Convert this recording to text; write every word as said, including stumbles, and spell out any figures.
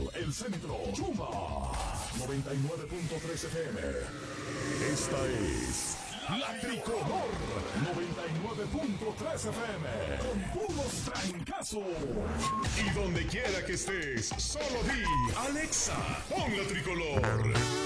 El Centro, Chuma, noventa y nueve punto tres F M. Esta es La Tricolor, noventa y nueve punto tres F M. Con puros trancazos. Y donde quiera que estés, solo di Alexa, pon La Tricolor.